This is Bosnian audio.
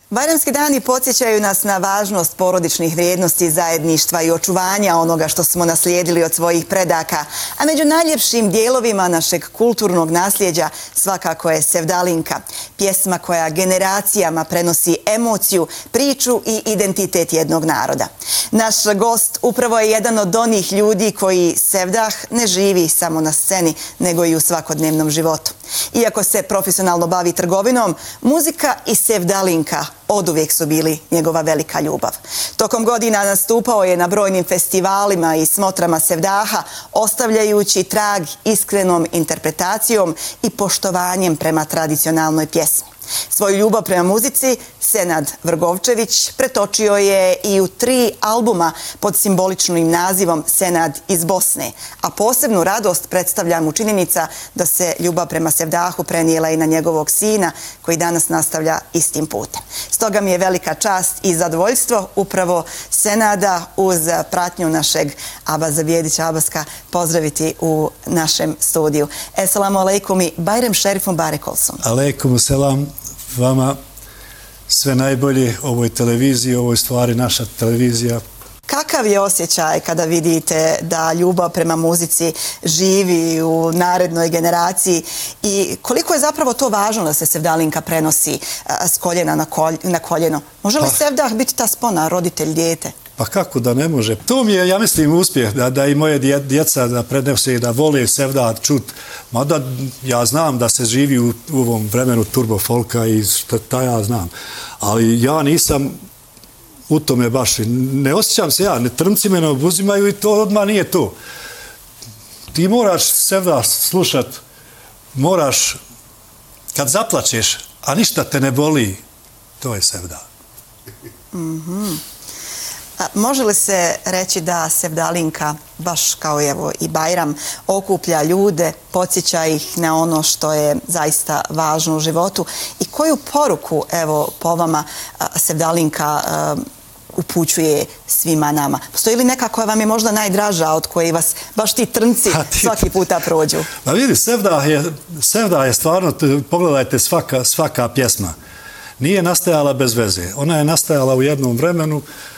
Bajramski dani podsjećaju nas na važnost porodičnih vrijednosti, zajedništva i očuvanja onoga što smo naslijedili od svojih predaka, a među najljepšim dijelovima našeg kulturnog nasljeđa svakako je sevdalinka, pjesma koja generacijama prenosi emociju, priču i identitet jednog naroda. Naš gost upravo je jedan od onih ljudi koji sevdah ne živi samo na sceni, nego i u svakodnevnom životu. Iako se profesionalno bavi trgovinom, muzika i sevdalinka oduvijek su bili njegova velika ljubav. Tokom godina nastupao je na brojnim festivalima i smotrama sevdaha, ostavljajući trag iskrenom interpretacijom i poštovanjem prema tradicionalnoj pjesmi. Svoju ljubav prema muzici Senad Vrgovčević pretočio je i u 3 albuma pod simboličnim nazivom Senad iz Bosne, a posebnu radost predstavlja mu činjenica da se ljubav prema sevdahu prenijela i na njegovog sina koji danas nastavlja istim putem. Stoga mi je velika čast i zadovoljstvo upravo Senada uz pratnju našeg Abaza Bijedića Abaska pozdraviti u našem studiju. Esselamu alaikum i Bajram Šerif Mubarek olsun. Alaikum selam. Vama sve najbolje ovoj televiziji, ovoj stvari naša televizija. Kakav je osjećaj kada vidite da ljubav prema muzici živi u narednoj generaciji i koliko je zapravo to važno da se sevdalinka prenosi s koljena na koljeno? Može li sevdah biti ta spona, roditelj, dijete? Pa kako da ne može? To mi je, ja mislim, uspjeh da i moje djeca da prenose i da vole sevdah čut. Mada ja znam da se živi u ovom vremenu turbo folka i šta ja znam. Ali ja nisam u tome baš, ne osjećam se ja, ne trmci me ne obuzimaju i to odmah nije to. Ti moraš sevdah slušat, moraš, kad zaplačeš, a ništa te ne boli, to je sevdah. Može li se reći da sevdalinka, baš kao i Bajram, okuplja ljude, podsjeća ih na ono što je zaista važno u životu i koju poruku, evo, po vama sevdalinka upućuje svima nama? Postoji li neka koja vam je možda najdraža, od koje vas baš ti trnci svaki puta prođu? Pa vidi, sevdah je stvarno, pogledajte svaka pjesma. Nije nastajala bez veze. Ona je nastajala u jednom vremenu